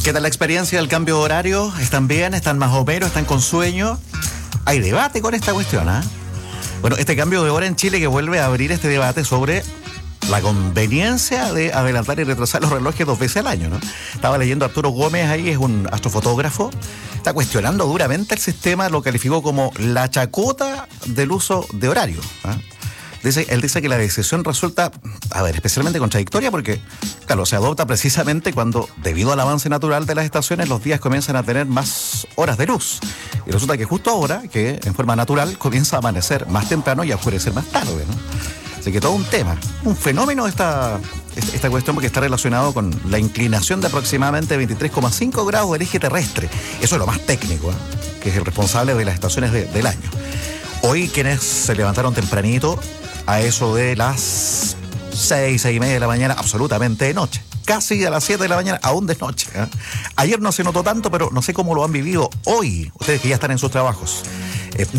¿Qué tal la experiencia del cambio de horario? ¿Están bien? ¿Están más o menos? ¿Están con sueño? Hay debate con esta cuestión, ¿ah? Bueno, este cambio de hora en Chile que vuelve a abrir este debate sobre la conveniencia de adelantar y retrasar los relojes 2 veces al año, ¿no? Estaba leyendo a Arturo Gómez ahí, es un astrofotógrafo, está cuestionando duramente el sistema, lo calificó como la chacota del uso de horario, ¿ah? Él dice que la decisión resulta, especialmente contradictoria porque, claro, se adopta precisamente cuando, debido al avance natural de las estaciones, los días comienzan a tener más horas de luz. Y resulta que justo ahora, que en forma natural, comienza a amanecer más temprano y a oscurecer más tarde, ¿no? Así que todo un tema, un fenómeno esta cuestión porque está relacionado con la inclinación de aproximadamente 23,5 grados del eje terrestre. Eso es lo más técnico, ¿eh? Que es el responsable de las estaciones del año. Hoy quienes se levantaron tempranito, a eso de las 6:30 de la mañana, absolutamente de noche. Casi a las 7 de la mañana, aún de noche, ¿eh? Ayer no se notó tanto, pero no sé cómo lo han vivido hoy, ustedes que ya están en sus trabajos.